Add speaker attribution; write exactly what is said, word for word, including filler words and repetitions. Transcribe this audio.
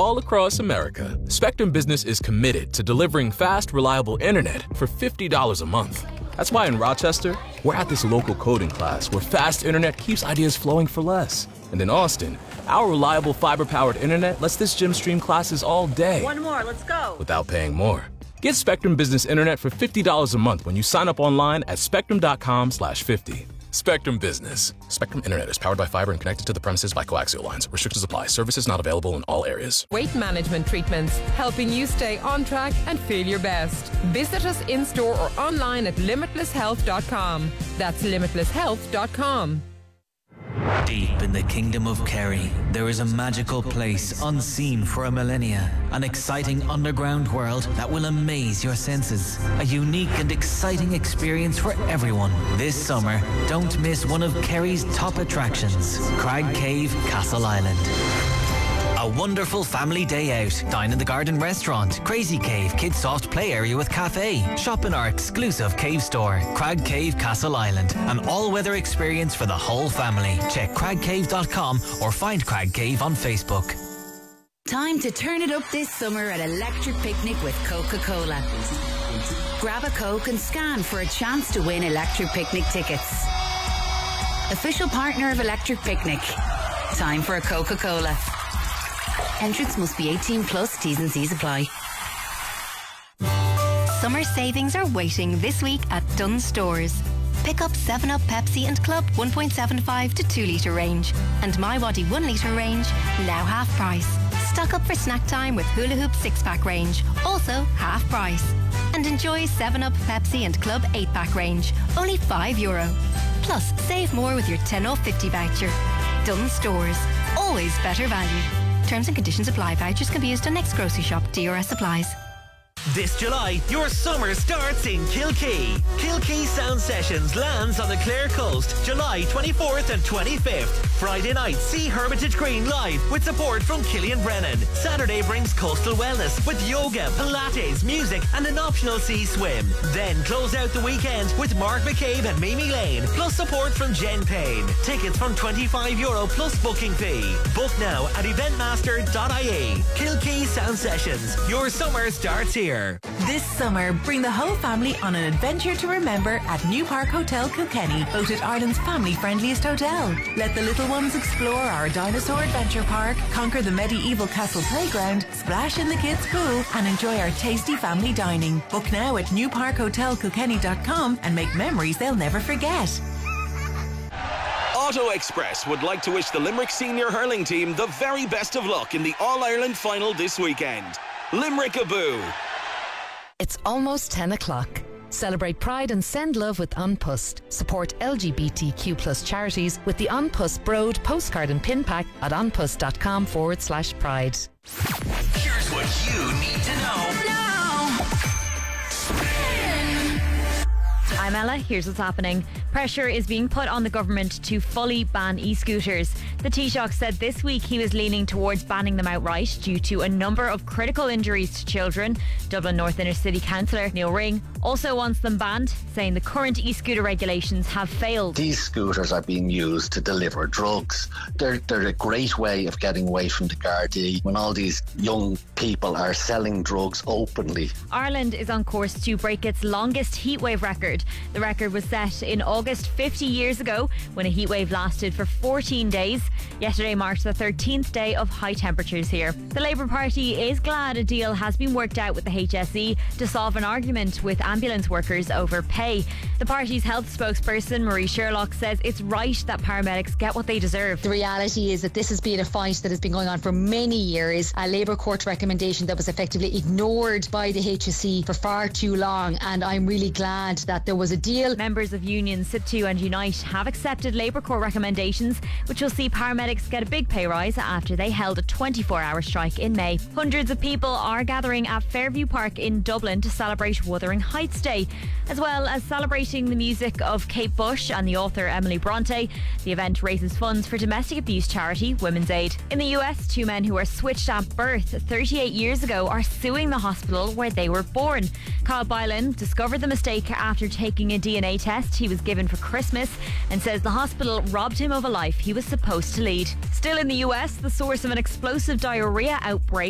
Speaker 1: all across America, Spectrum Business is committed to delivering fast, reliable internet for fifty dollars a month. That's why in Rochester, we're at this local coding class where fast internet keeps ideas flowing for less. And in Austin, our reliable fiber-powered internet lets this gym stream classes all day.
Speaker 2: One more, let's go.
Speaker 1: Without paying more. Get Spectrum Business Internet for fifty dollars a month when you sign up online at spectrum.com slash 50. Spectrum Business. Spectrum Internet is powered by fiber and connected to the premises by coaxial lines. Restrictions apply. Services not available in all areas.
Speaker 3: Weight management treatments, helping you stay on track and feel your best. Visit us in-store or online at limitless health dot com. That's limitless health dot com.
Speaker 4: Deep in the kingdom of Kerry, there is a magical place unseen for a millennia. An exciting underground world that will amaze your senses. A unique and exciting experience for everyone. This summer, don't miss one of Kerry's top attractions, Crag Cave Castle Island. A wonderful family day out. Dine in the Garden Restaurant, Crazy Cave, Kids Soft Play Area with cafe. Shop in our exclusive cave store, Crag Cave Castle Island. An all-weather experience for the whole family. Check crag cave dot com or find Crag Cave on Facebook.
Speaker 5: Time to turn it up this summer at Electric Picnic with Coca-Cola. Grab a Coke and scan for a chance to win Electric Picnic tickets. Official partner of Electric Picnic. Time for a Coca-Cola. Entrance must be eighteen plus, T's and C's apply.
Speaker 6: Summer savings are waiting this week at Dunnes Stores. Pick up seven up Pepsi and Club one point seven five to two litre range and My Body one litre range, now half price. Stock up for snack time with Hula Hoop six pack range, also half price. And enjoy seven up Pepsi and Club eight pack range, only five euro. Plus, save more with your ten off fifty voucher. Dunnes Stores, always better value. Terms and conditions apply. Vouchers can be used on next grocery shop. D R S applies.
Speaker 7: This July, your summer starts in Kilkee. Kilkee Sound Sessions lands on the Clare Coast, July twenty-fourth and twenty-fifth. Friday night, see Hermitage Green live with support from Killian Brennan. Saturday brings coastal wellness with yoga, Pilates, music and an optional sea swim. Then close out the weekend with Mark McCabe and Mimi Lane, plus support from Jen Payne. Tickets from twenty-five euro plus booking fee. Book now at eventmaster dot I E. Kilkee Sound Sessions. Your summer starts here.
Speaker 2: This summer, bring the whole family on an adventure to remember at New Park Hotel Kilkenny, voted Ireland's family-friendliest hotel. Let the little ones explore our dinosaur adventure park, conquer the medieval castle playground, splash in the kids' pool, and enjoy our tasty family dining. Book now at new park hotel kilkenny dot com and make memories they'll never forget.
Speaker 8: Auto Express would like to wish the Limerick senior hurling team the very best of luck in the All-Ireland final this weekend. Limerick Aboo.
Speaker 9: It's almost ten o'clock. Celebrate Pride and send love with An Post. Support L G B T Q plus charities with the An Post Broad postcard and pin pack at anpost.com forward slash pride.
Speaker 7: Here's what you need to know now.
Speaker 10: I'm Ella. Here's what's happening. Pressure is being put on the government to fully ban e-scooters. The Taoiseach said this week he was leaning towards banning them outright due to a number of critical injuries to children. Dublin North Inner City Councillor Neil Ring also wants them banned, saying the current e-scooter regulations have failed.
Speaker 11: These scooters are being used to deliver drugs. They're, they're a great way of getting away from the Gardaí when all these young people are selling drugs openly.
Speaker 10: Ireland is on course to break its longest heatwave record. The record was set in August fifty years ago when a heatwave lasted for fourteen days. Yesterday marked the thirteenth day of high temperatures here. The Labour Party is glad a deal has been worked out with the H S E to solve an argument with ambulance workers over pay. The party's health spokesperson Marie Sherlock says it's right that paramedics get what they deserve.
Speaker 12: The reality is that this has been a fight that has been going on for many years. A Labour court recommendation that was effectively ignored by the H S E for far too long, and I'm really glad that there was a deal.
Speaker 10: Members of unions SITTU and Unite have accepted Labour court recommendations, which will see paramedics get a big pay rise after they held a twenty-four hour strike in May. Hundreds of people are gathering at Fairview Park in Dublin to celebrate Wuthering Heights Day, as well as celebrating the music of Kate Bush and the author Emily Bronte. The event raises funds for domestic abuse charity Women's Aid. In the U S, two men who were switched at birth thirty-eight years ago are suing the hospital where they were born. Kyle Bylan discovered the mistake after taking a D N A test he was given for Christmas and says the hospital robbed him of a life he was supposed to lead. Still in the U S, the source of an explosive diarrhea outbreak